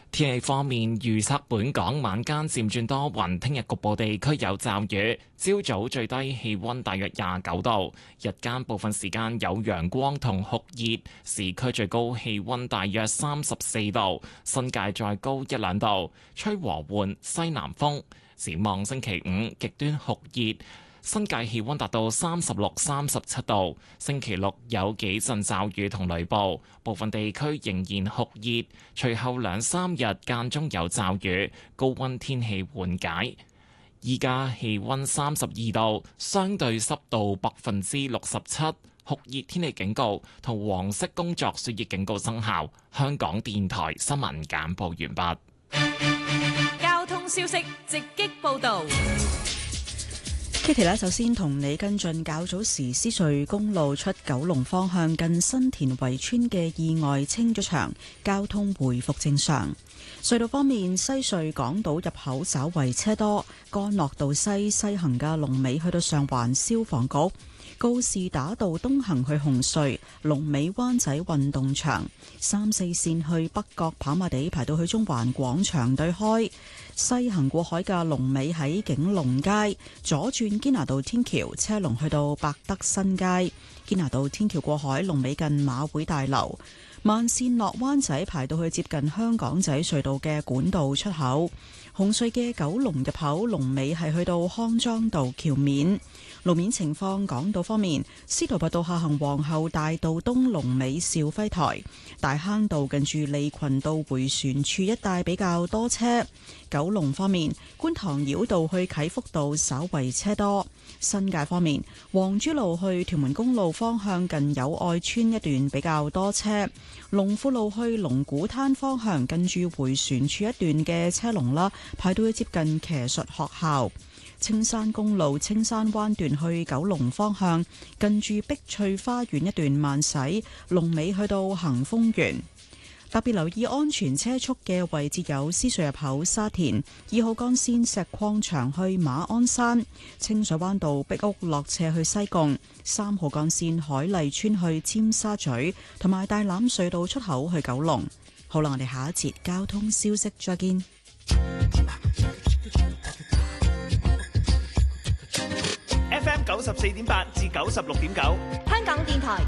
天氣方面，預測本港晚間漸轉多雲，聽日局部地區有驟雨。朝早最低氣溫大約29度，日間部分時間有陽光同酷熱，市區最高氣溫大約34度，新界再高1-2度，吹和緩西南風。展望星期五極端酷熱，新界氣溫達到36、37度。星期六有幾陣驟雨同雷暴，部分地區仍然酷熱。隨後2-3日間中有驟雨，高溫天氣緩解。依家氣溫32度，相對濕度67%，酷熱天氣警告同黃色工作暑熱警告生效。香港電台新聞簡報完畢。 交通消息直擊報道。 Kitty 呢，首先同你跟進較早時獅隧公路出九龍方向近新田圍村嘅意外清咗場，交通回復正常。隧道方面，西隧港島入口稍為車多，干諾道西行嘅龍尾去到上環消防局，告士打道東行去紅隧，龍尾灣仔運動場，3、4線去北角跑馬地排到去中環廣場對開。西行過海嘅龍尾喺景隆街，左轉堅拿道天橋車龍去到百德新街，堅拿道天橋過海龍尾近馬會大樓，慢線落灣仔排到去接近香港仔隧道嘅管道出口，紅隧嘅九龍入口龍尾係去到康莊道橋面。路面情況，港島方面，司徒拔道下行皇后大道東龍尾兆輝台，大坑道近住利群道回旋處一帶比較多車。九龍方面，觀塘繞道去啟福道稍為車多。新界方面，皇珠路去屯門公路方向近友愛村一段比較多車。龍富路去龍鼓灘方向近住回旋處一段嘅車龍啦，排到接近騎術學校。青山公路青山灣段去九龍方向，近住碧翠花園一段慢駛，龍尾去到恒豐園。特別留意安全車速嘅位置有獅隧入口沙田2號幹線石礦場去馬鞍山，清水灣道壁屋落斜去西貢，3號幹線海麗村去尖沙咀，同埋大欖隧道出口去九龍。好啦，我哋下一節交通消息再見。 FM 94.8至96.9， 香港電台